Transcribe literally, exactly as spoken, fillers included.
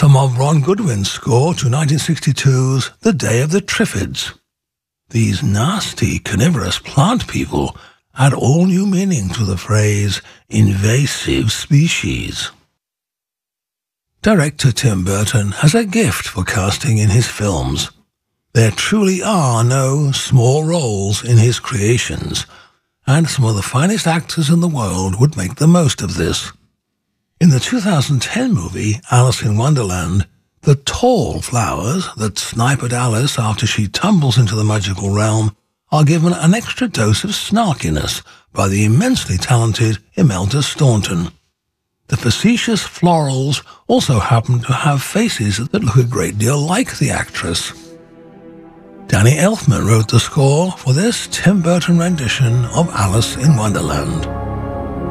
some of Ron Goodwin's score to nineteen sixty-two's The Day of the Triffids. These nasty, carnivorous plant people add all new meaning to the phrase invasive species. Director Tim Burton has a gift for casting in his films. There truly are no small roles in his creations, and some of the finest actors in the world would make the most of this. In the two thousand ten movie Alice in Wonderland, the tall flowers that snipe at Alice after she tumbles into the magical realm are given an extra dose of snarkiness by the immensely talented Imelda Staunton. The facetious florals also happen to have faces that look a great deal like the actress. Danny Elfman wrote the score for this Tim Burton rendition of Alice in Wonderland.